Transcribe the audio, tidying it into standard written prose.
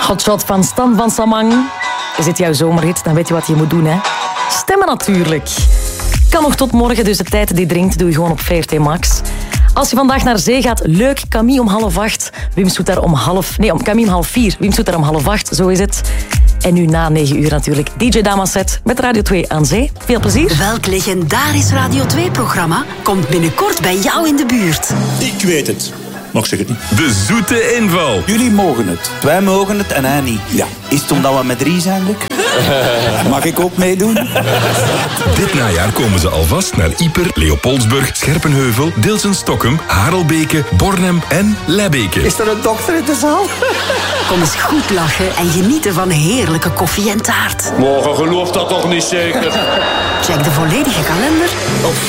Hotshot van Stan van Samang. Is dit jouw zomerhit? Dan weet je wat je moet doen, hè? Stemmen natuurlijk. Kan nog tot morgen, dus de tijd die dringt doe je gewoon op VRT Max. Als je vandaag naar zee gaat, leuk. Camille om 7:30. Wim Soetar om Camille om 4:30. Wim Soetar om 7:30, zo is het. En nu na 9 uur natuurlijk DJ Damaset met Radio 2 aan zee. Veel plezier. Welk legendarisch Radio 2-programma komt binnenkort bij jou in de buurt? Ik weet het. Nog zeg het niet. De zoete inval. Jullie mogen het. Wij mogen het en hij niet. Ja. Is het omdat we met 3 zijn, Luc? Mag ik ook meedoen? Dit najaar komen ze alvast naar Ieper, Leopoldsburg, Scherpenheuvel, Dilsen-Stokkem, Harelbeke, Bornem en Lebbeke. Is er een dokter in de zaal? Kom eens goed lachen en genieten van heerlijke koffie en taart. Morgen gelooft dat toch niet zeker? Check de volledige kalender op